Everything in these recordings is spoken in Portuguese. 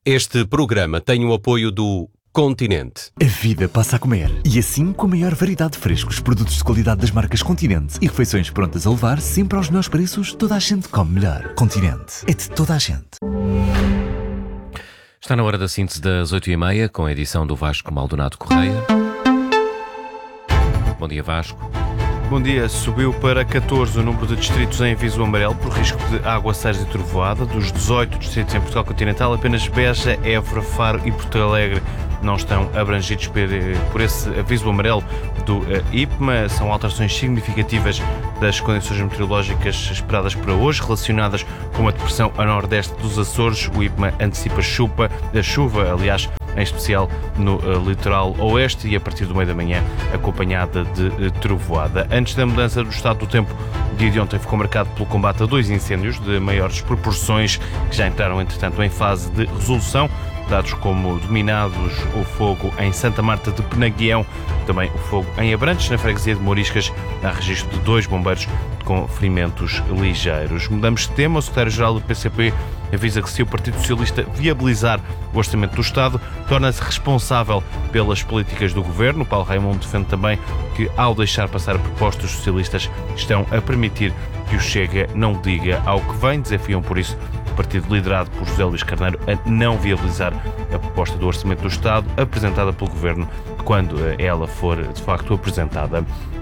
Este programa tem o apoio do Continente. A vida passa a comer. E assim, com a maior variedade de frescos, produtos de qualidade das marcas Continente e refeições prontas a levar, sempre aos melhores preços, toda a gente come melhor. Continente. É de toda a gente. Está na hora da síntese das 8h30, com a edição do Vasco Maldonado Correia. Bom dia, Vasco. Bom dia. Subiu para 14 o número de distritos em aviso amarelo por risco de aguaceiros e trovoada. Dos 18 distritos em Portugal continental, apenas Beja, Évora, Faro e Porto Alegre não estão abrangidos por esse aviso amarelo do IPMA. São alterações significativas das condições meteorológicas esperadas para hoje, relacionadas com a depressão a nordeste dos Açores. O IPMA antecipa chuva, em especial no litoral oeste, e a partir do meio da manhã acompanhada de trovoada. Antes da mudança do estado do tempo, o dia de ontem ficou marcado pelo combate a 2 incêndios de maiores proporções que já entraram, entretanto, em fase de resolução. Dados como dominados o fogo em Santa Marta de Penaguião, também o fogo em Abrantes, na freguesia de Mouriscas. Há registro de 2 bombeiros com ferimentos ligeiros. Mudamos de tema. O secretário-geral do PCP avisa que, se o Partido Socialista viabilizar o orçamento do Estado, torna-se responsável pelas políticas do governo. Paulo Raimundo defende também que, ao deixar passar propostas socialistas, estão a permitir que o Chega não diga ao que vem. Desafiam, por isso, o partido liderado por José Luís Carneiro a não viabilizar a proposta do orçamento do Estado apresentada pelo governo, quando ela for de facto apresentada.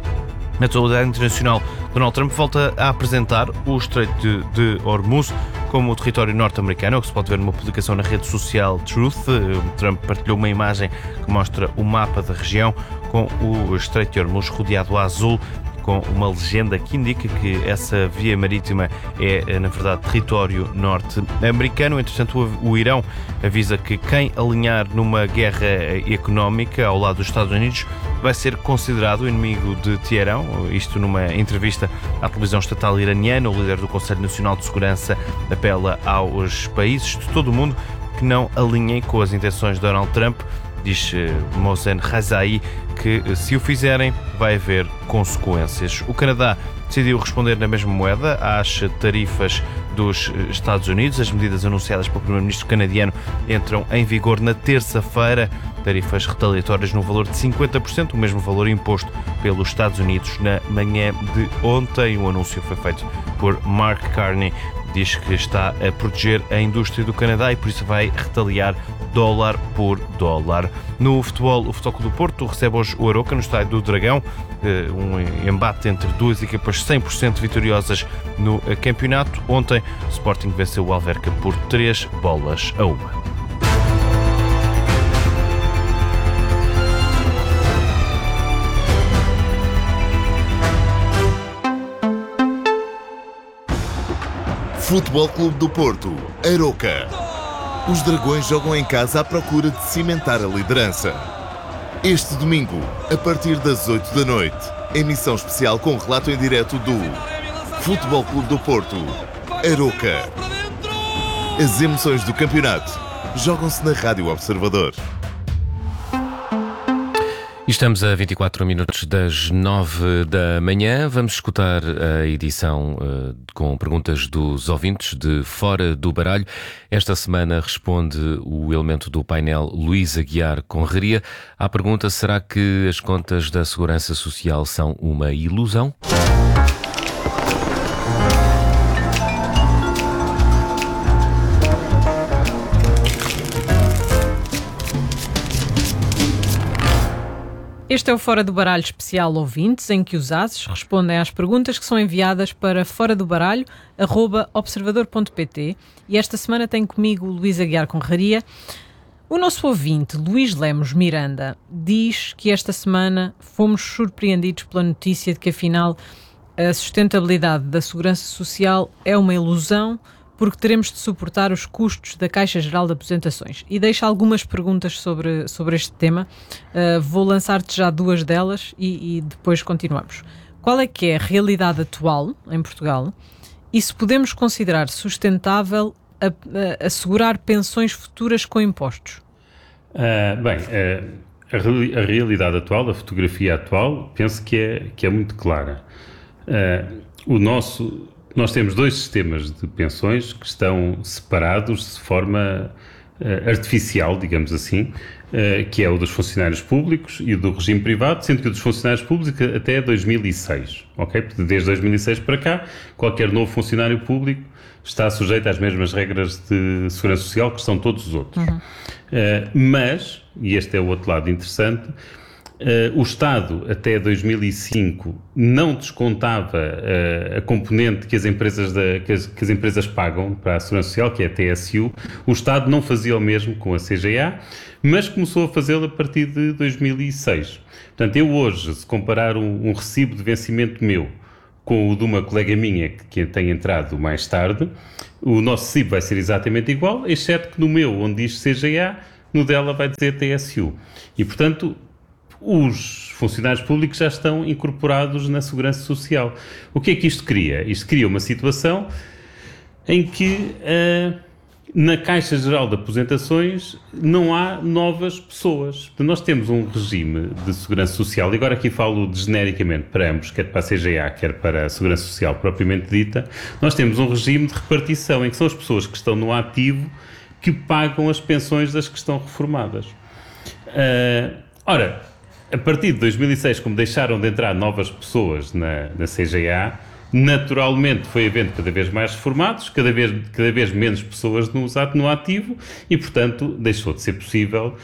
Na atualidade internacional, Donald Trump volta a apresentar o Estreito de Hormuz como o território norte-americano, o que se pode ver numa publicação na rede social Truth. Trump partilhou uma imagem que mostra o mapa da região com o Estreito de Hormuz rodeado a azul, com uma legenda que indica que essa via marítima é, na verdade, território norte-americano. Entretanto, o Irão avisa que quem alinhar numa guerra económica ao lado dos Estados Unidos vai ser considerado o inimigo de Teherão. Isto numa entrevista à televisão estatal iraniana. O líder do Conselho Nacional de Segurança apela aos países de todo o mundo que não alinhem com as intenções de Donald Trump. Diz Mohsen Razai que, se o fizerem, vai haver consequências. O Canadá decidiu responder na mesma moeda às tarifas dos Estados Unidos. As medidas anunciadas pelo primeiro-ministro canadiano entram em vigor na terça-feira. Tarifas retaliatórias no valor de 50%, o mesmo valor imposto pelos Estados Unidos na manhã de ontem. O anúncio foi feito por Mark Carney. Diz que está a proteger a indústria do Canadá e por isso vai retaliar dólar por dólar. No futebol, o Futebol Clube do Porto recebe hoje o Arouca no Estádio do Dragão. Um embate entre duas equipas 100% vitoriosas no campeonato. Ontem, o Sporting venceu o Alverca por 3-1. Futebol Clube do Porto, Arouca. Os Dragões jogam em casa à procura de cimentar a liderança. Este domingo, a partir das 8 da noite, emissão especial com relato em direto do Futebol Clube do Porto, Arouca. As emoções do campeonato jogam-se na Rádio Observador. Estamos a 24 minutos das 9 da manhã. Vamos escutar a edição com perguntas dos ouvintes de Fora do Baralho. Esta semana responde o elemento do painel Luís Aguiar Conraria à pergunta: será que as contas da Segurança Social são uma ilusão? Este é o Fora do Baralho especial ouvintes, em que os ases respondem às perguntas que são enviadas para foradobaralho@observador.pt, e esta semana tem comigo o Luís Aguiar Conraria. O nosso ouvinte, Luís Lemos Miranda, diz que esta semana fomos surpreendidos pela notícia de que, afinal, a sustentabilidade da Segurança Social é uma ilusão, porque teremos de suportar os custos da Caixa Geral de Aposentações. E deixa algumas perguntas sobre este tema. Vou lançar-te já 2 delas e depois continuamos. Qual é que é a realidade atual em Portugal e se podemos considerar sustentável assegurar pensões futuras com impostos? A realidade atual, a fotografia atual, penso que é muito clara. Nós temos 2 sistemas de pensões que estão separados de forma artificial, digamos assim, que é o dos funcionários públicos e o do regime privado, sendo que o dos funcionários públicos até 2006, ok? Desde 2006 para cá, qualquer novo funcionário público está sujeito às mesmas regras de segurança social que estão todos os outros. Mas, e este é o outro lado interessante, o Estado até 2005 não descontava a componente que as empresas pagam para a segurança social, que é a TSU. O Estado não fazia o mesmo com a CGA, mas começou a fazê-lo a partir de 2006. Portanto, eu hoje, se comparar um recibo de vencimento meu com o de uma colega minha que tem entrado mais tarde, o nosso recibo vai ser exatamente igual, exceto que no meu, onde diz CGA, no dela vai dizer TSU. E, portanto, os funcionários públicos já estão incorporados na segurança social. O que é que isto cria? Isto cria uma situação em que na Caixa Geral de Aposentações não há novas pessoas. Nós temos um regime de segurança social, e agora aqui falo genericamente para ambos, quer para a CGA, quer para a segurança social propriamente dita. Nós temos um regime de repartição em que são as pessoas que estão no ativo que pagam as pensões das que estão reformadas. Ora, a partir de 2006, como deixaram de entrar novas pessoas na CGA, naturalmente foi havendo cada vez mais reformados, cada vez menos pessoas no ativo e, portanto, deixou de ser possível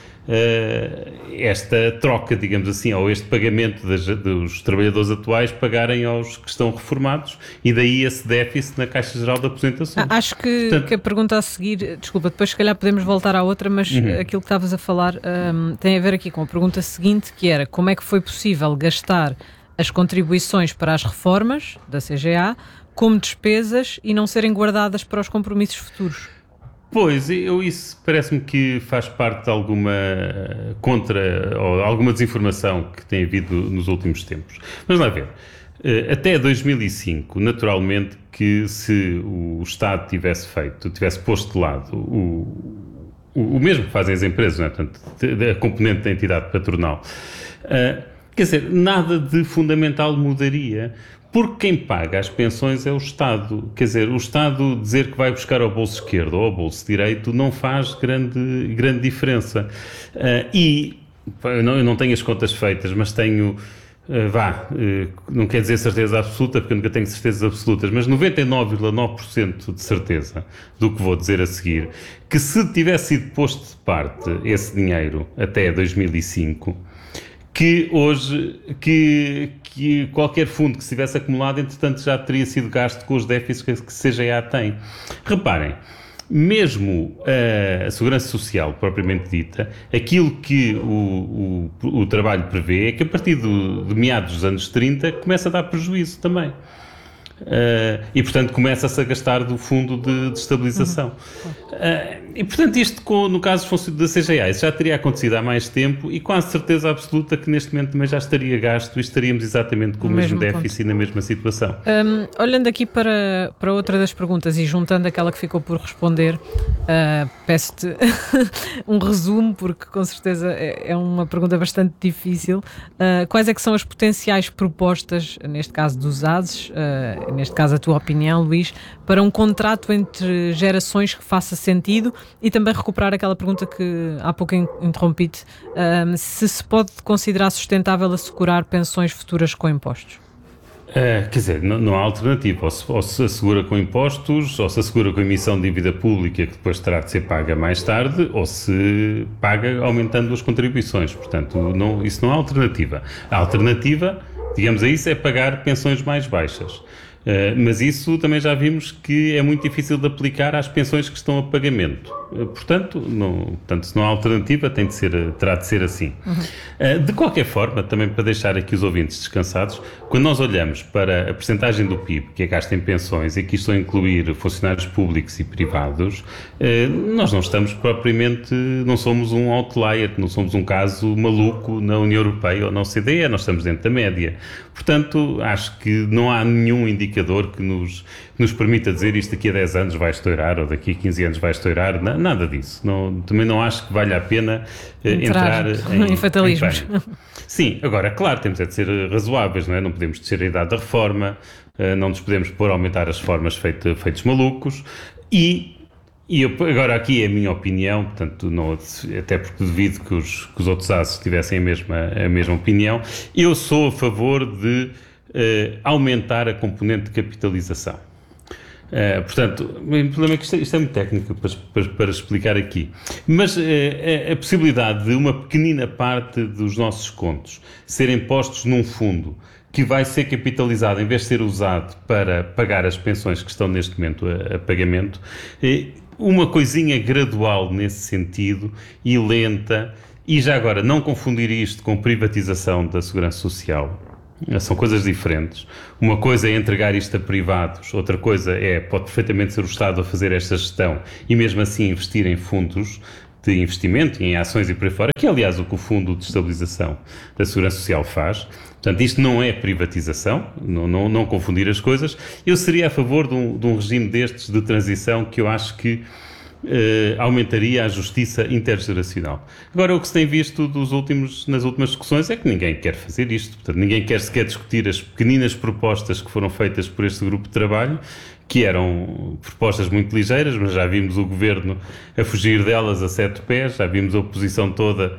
esta troca, digamos assim, ou este pagamento dos trabalhadores atuais pagarem aos que estão reformados, e daí esse déficit na Caixa Geral de Aposentações. Acho que, portanto, que a pergunta a seguir, desculpa, depois se calhar podemos voltar à outra, mas aquilo que estavas a falar tem a ver aqui com a pergunta seguinte, que era como é que foi possível gastar as contribuições para as reformas da CGA como despesas e não serem guardadas para os compromissos futuros? Pois, isso parece-me que faz parte de alguma ou alguma desinformação que tem havido nos últimos tempos. Mas lá ver, até 2005, naturalmente que se o Estado tivesse posto de lado o mesmo que fazem as empresas, não é? Portanto, a componente da entidade patronal, quer dizer, nada de fundamental mudaria, porque quem paga as pensões é o Estado. Quer dizer, o Estado dizer que vai buscar ao bolso esquerdo ou ao bolso direito não faz grande diferença. E eu não tenho as contas feitas, mas tenho, não quer dizer certeza absoluta, porque eu nunca tenho certezas absolutas, mas 99,9% de certeza do que vou dizer a seguir, que se tivesse sido posto de parte esse dinheiro até 2005, que hoje, que qualquer fundo que se tivesse acumulado, entretanto, já teria sido gasto com os déficits que a CGA tem. Reparem, mesmo a Segurança Social, propriamente dita, aquilo que o trabalho prevê é que a partir de meados dos anos 30 começa a dar prejuízo também. E, portanto, começa-se a gastar do fundo de estabilização. E, portanto, isto, no caso da CGA, isso já teria acontecido há mais tempo e quase certeza absoluta que neste momento também já estaria gasto e estaríamos exatamente com o mesmo déficit e na mesma situação. Olhando aqui para outra das perguntas e juntando aquela que ficou por responder, peço-te um resumo, porque com certeza é uma pergunta bastante difícil. Quais é que são as potenciais propostas, neste caso dos ASES, neste caso a tua opinião, Luís, para um contrato entre gerações que faça sentido, e também recuperar aquela pergunta que há pouco interrompi-te, se pode considerar sustentável assegurar pensões futuras com impostos? Quer dizer, não há alternativa. Ou se assegura com impostos, ou se assegura com emissão de dívida pública que depois terá de ser paga mais tarde, ou se paga aumentando as contribuições. Portanto, isso não há alternativa. A alternativa, digamos a isso, é pagar pensões mais baixas. Mas isso também já vimos que é muito difícil de aplicar às pensões que estão a pagamento. Portanto, se não há alternativa, terá de ser assim. De qualquer forma, também para deixar aqui os ouvintes descansados, quando nós olhamos para a percentagem do PIB que é gasto em pensões, e que isto a incluir funcionários públicos e privados, nós não estamos propriamente, não somos um outlier, não somos um caso maluco na União Europeia ou na OCDE, nós estamos dentro da média. Portanto, acho que não há nenhum indicador que nos permita dizer isto daqui a 10 anos vai estourar ou daqui a 15 anos vai estourar, nada disso. Também não acho que valha a pena entrar em fatalismos. Sim, agora, claro, temos de ser razoáveis, não é? Não podemos descer a idade da reforma, não nos podemos pôr a aumentar as reformas feitos malucos, e E agora aqui é a minha opinião, portanto, não, até porque devido que os outros ASs tivessem a mesma opinião, eu sou a favor de aumentar a componente de capitalização. Portanto, o problema é que isto é muito técnico para explicar aqui, mas a possibilidade de uma pequenina parte dos nossos contos serem postos num fundo que vai ser capitalizado em vez de ser usado para pagar as pensões que estão neste momento a pagamento, uma coisinha gradual nesse sentido e lenta, e já agora não confundir isto com privatização da segurança social. São coisas diferentes. Uma coisa é entregar isto a privados, outra coisa pode perfeitamente ser o Estado a fazer esta gestão e mesmo assim investir em fundos de investimento, em ações e por aí fora, que é aliás o que o Fundo de Estabilização da Segurança Social faz. Portanto, isto não é privatização, não confundir as coisas. Eu seria a favor de um regime destes de transição que eu acho que aumentaria a justiça intergeracional. Agora, o que se tem visto nas últimas discussões é que ninguém quer fazer isto. Portanto, ninguém quer sequer discutir as pequeninas propostas que foram feitas por este grupo de trabalho, que eram propostas muito ligeiras, mas já vimos o Governo a fugir delas a 7 pés, já vimos a oposição toda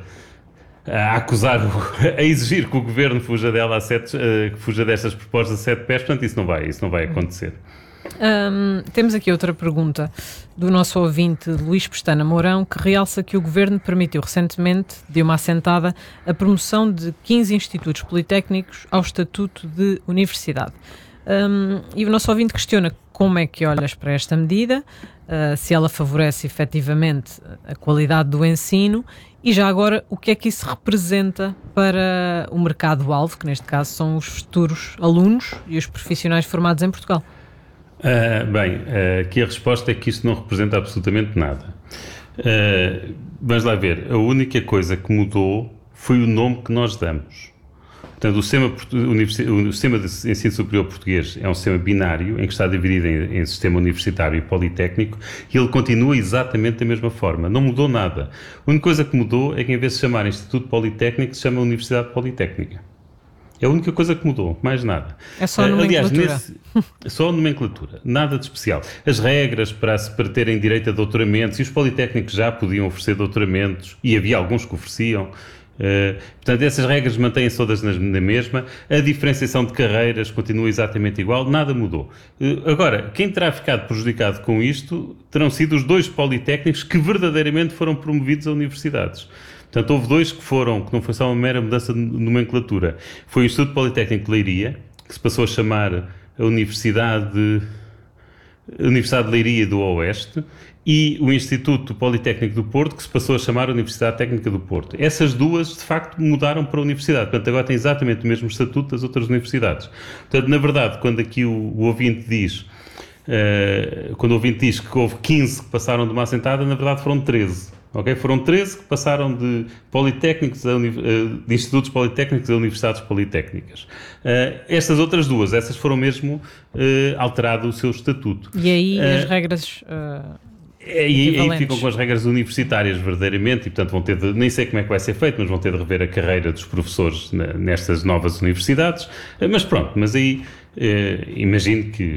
a exigir que o Governo fuja destas propostas a 7 pés, portanto isso não vai acontecer. Temos aqui outra pergunta do nosso ouvinte Luís Pestana Mourão, que realça que o Governo permitiu recentemente, de uma assentada, a promoção de 15 institutos politécnicos ao estatuto de universidade. E o nosso ouvinte questiona como é que olhas para esta medida, se ela favorece efetivamente a qualidade do ensino e já agora o que é que isso representa para o mercado-alvo, que neste caso são os futuros alunos e os profissionais formados em Portugal. Aqui a resposta é que isto não representa absolutamente nada. Vamos lá ver, a única coisa que mudou foi o nome que nós damos. Portanto, o sistema de ensino superior português é um sistema binário, em que está dividido em sistema universitário e politécnico, e ele continua exatamente da mesma forma. Não mudou nada. A única coisa que mudou é que, em vez de se chamar Instituto Politécnico, se chama Universidade Politécnica. É a única coisa que mudou, mais nada. É só a nomenclatura. Aliás, só a nomenclatura, nada de especial. As regras para terem direito a doutoramentos, e os politécnicos já podiam oferecer doutoramentos, e havia alguns que ofereciam. Portanto, essas regras mantêm-se todas na mesma, a diferenciação de carreiras continua exatamente igual, nada mudou. Agora, quem terá ficado prejudicado com isto terão sido os 2 politécnicos que verdadeiramente foram promovidos a universidades. Portanto, houve 2 que não foi só uma mera mudança de nomenclatura. Foi o Instituto Politécnico de Leiria, que se passou a chamar a Universidade de Leiria do Oeste, e o Instituto Politécnico do Porto, que se passou a chamar a Universidade Técnica do Porto. Essas 2, de facto, mudaram para a universidade. Portanto, agora têm exatamente o mesmo estatuto das outras universidades. Portanto, na verdade, quando aqui o ouvinte diz que houve 15 que passaram de uma assentada, na verdade foram 13. Okay? Foram 13 que passaram de institutos politécnicos a universidades politécnicas. Estas outras 2, essas foram mesmo alterado o seu estatuto. E aí as regras... Aí ficam com as regras universitárias verdadeiramente e, portanto, nem sei como é que vai ser feito, mas vão ter de rever a carreira dos professores nestas novas universidades. Mas pronto, aí imagino que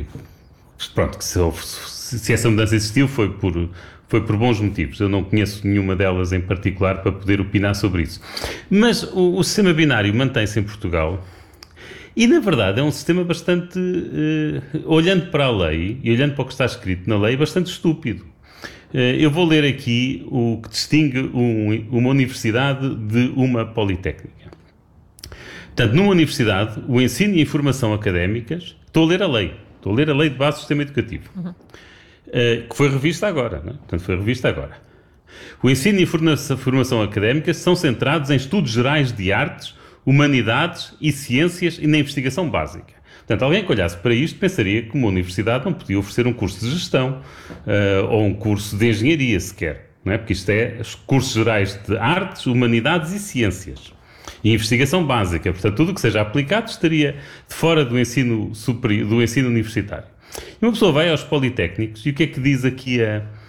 se essa mudança existiu foi por bons motivos. Eu não conheço nenhuma delas em particular para poder opinar sobre isso. Mas o sistema binário mantém-se em Portugal e, na verdade, é um sistema bastante, olhando para a lei e olhando para o que está escrito na lei, bastante estúpido. Eu vou ler aqui o que distingue uma universidade de uma politécnica. Portanto, numa universidade, o ensino e a informação académicas... Estou a ler a lei de base do sistema educativo, que foi revista agora. Não é? Portanto, foi revista agora. O ensino e a formação académicas são centrados em estudos gerais de artes, humanidades e ciências e na investigação básica. Portanto, alguém que olhasse para isto pensaria que uma universidade não podia oferecer um curso de gestão ou um curso de engenharia sequer, não é? Porque isto é os cursos gerais de artes, humanidades e ciências. E investigação básica. Portanto, tudo o que seja aplicado estaria de fora do ensino superior, do ensino universitário. E uma pessoa vai aos politécnicos e o que é que diz aqui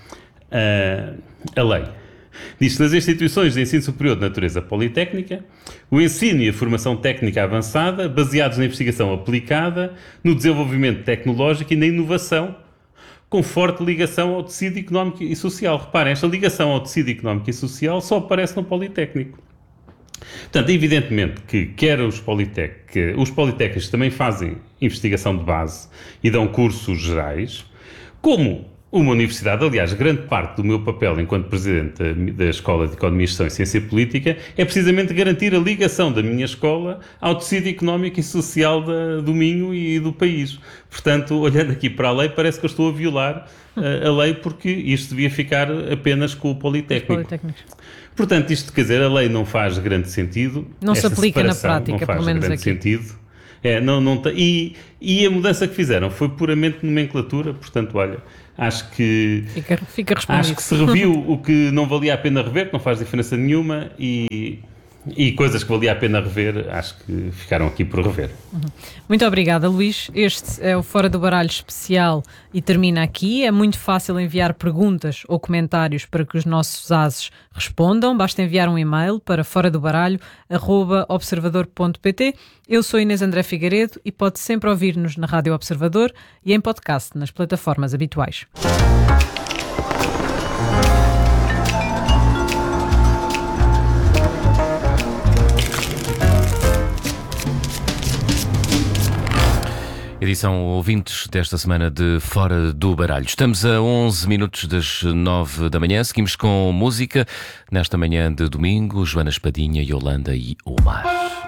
a lei? Diz que nas instituições de ensino superior de natureza politécnica, o ensino e a formação técnica avançada, baseados na investigação aplicada, no desenvolvimento tecnológico e na inovação, com forte ligação ao tecido económico e social. Reparem, esta ligação ao tecido económico e social só aparece no Politécnico. Portanto, evidentemente que quer os politécnicos também fazem investigação de base e dão cursos gerais, como uma universidade. Aliás, grande parte do meu papel enquanto presidente da Escola de Economia, Gestão e Ciência Política é precisamente garantir a ligação da minha escola ao tecido económico e social do Minho e do país. Portanto, olhando aqui para a lei, parece que eu estou a violar a lei, porque isto devia ficar apenas com o Politécnico. Portanto, isto quer dizer, a lei não faz grande sentido. Não se aplica na prática, pelo menos aqui. Não faz grande sentido. E a mudança que fizeram foi puramente nomenclatura, portanto, olha, acho que fica respondido. Acho que se reviu o que não valia a pena rever, que não faz diferença nenhuma, e coisas que valia a pena rever, acho que ficaram aqui por rever. Muito obrigada, Luís. Este é o Fora do Baralho especial e termina aqui. É muito fácil enviar perguntas ou comentários para que os nossos ases respondam. Basta enviar um e-mail para foradobaralho@observador.pt. Eu sou Inês André Figueiredo e pode sempre ouvir-nos na Rádio Observador e em podcast nas plataformas habituais. Edição ouvintes desta semana de Fora do Baralho. Estamos a 11 minutos das 9 da manhã. Seguimos com música. Nesta manhã de domingo, Joana Espadinha, Yolanda e Omar.